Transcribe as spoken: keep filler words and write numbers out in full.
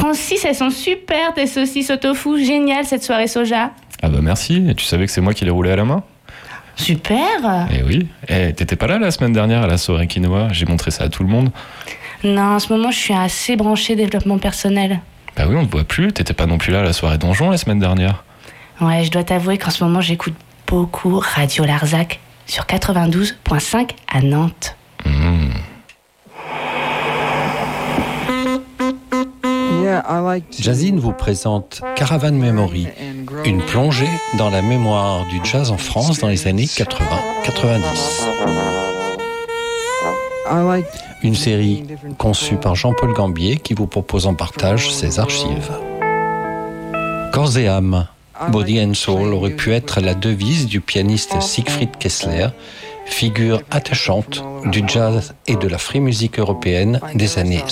Francis, elles sont super tes saucisses au tofu, génial cette soirée soja. Ah bah merci, et tu savais que c'est moi qui les roulais à la main ? Super. Eh oui, eh, t'étais pas là la semaine dernière à la soirée quinoa, j'ai montré ça à tout le monde. Non, en ce moment je suis assez branchée développement personnel. Bah oui, on te voit plus, t'étais pas non plus là à la soirée donjon la semaine dernière. Ouais, je dois t'avouer qu'en ce moment j'écoute beaucoup Radio Larzac sur quatre-vingt-douze virgule cinq à Nantes. Mmh. Jazzine vous présente Caravan Memory, une plongée dans la mémoire du jazz en France dans les années quatre-vingts quatre-vingt-dix. Une série conçue par Jean-Paul Gambier qui vous propose en partage ses archives. Corps et âme, Body and Soul aurait pu être la devise du pianiste Siegfried Kessler, figure attachante du jazz et de la free music européenne des années